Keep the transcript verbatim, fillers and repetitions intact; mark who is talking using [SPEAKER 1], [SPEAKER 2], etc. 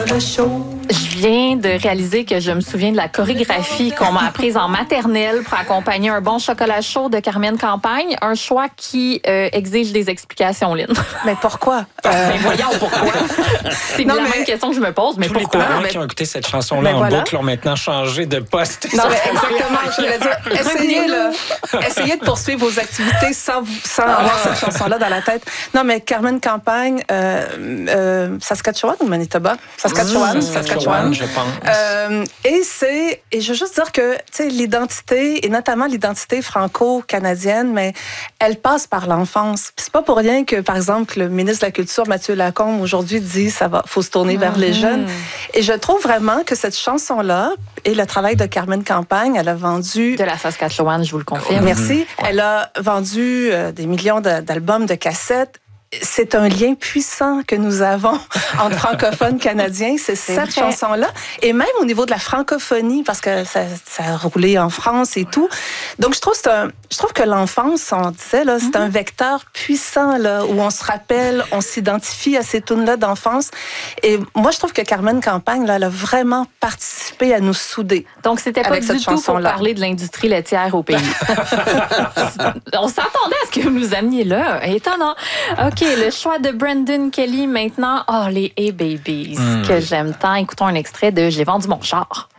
[SPEAKER 1] Je viens de réaliser que je me souviens de la chorégraphie qu'on m'a apprise en maternelle pour accompagner un bon chocolat chaud de Carmen Campagne. Un choix qui euh, exige des explications, Lynn.
[SPEAKER 2] Mais pourquoi?
[SPEAKER 1] Euh... Mais voyons pourquoi. C'est non, la mais... même question que je me pose, mais
[SPEAKER 3] tous
[SPEAKER 1] pourquoi?
[SPEAKER 3] Les parents
[SPEAKER 1] mais...
[SPEAKER 3] qui ont écouté cette chanson-là en voilà. boucle ont maintenant changé de poste.
[SPEAKER 2] Non, mais exactement. Je voulais dire, essayez, là, essayez de poursuivre vos activités sans, sans ah. avoir cette chanson-là dans la tête. Non, mais Carmen Campagne, euh, euh, Saskatchewan ou Manitoba? Saskatchewan, mmh, Saskatchewan,
[SPEAKER 3] je pense.
[SPEAKER 2] Euh, et c'est, et je veux juste dire que, tu sais, l'identité, et notamment l'identité franco-canadienne, mais elle passe par l'enfance. Puis c'est pas pour rien que, par exemple, le ministre de la Culture, Mathieu Lacombe, aujourd'hui dit, ça va, faut se tourner mmh. vers les jeunes. Et je trouve vraiment que cette chanson-là, et le travail de Carmen Campagne, elle a vendu...
[SPEAKER 1] De la Saskatchewan, je vous le confirme.
[SPEAKER 2] Merci.
[SPEAKER 1] Mmh. Ouais.
[SPEAKER 2] Elle a vendu euh, des millions de, d'albums, de cassettes. C'est un lien puissant que nous avons entre francophones canadiens, c'est, c'est cette vrai. chanson-là. Et même au niveau de la francophonie, parce que ça, ça a roulé en France et tout. Donc, je trouve, c'est un, je trouve que l'enfance, on disait, là, c'est mm-hmm. un vecteur puissant, là, où on se rappelle, on s'identifie à ces tunes-là d'enfance. Et moi, je trouve que Carmen Campagne, là, elle a vraiment participé à nous souder.
[SPEAKER 1] Donc, c'était pas du tout pour parler de l'industrie laitière au pays. On s'attendait à ce que vous nous ameniez là. Étonnant. OK. OK, le choix de Brendan Kelly maintenant. Oh, les Hey Babies, mm. que j'aime tant. Écoutons un extrait de J'ai vendu mon char.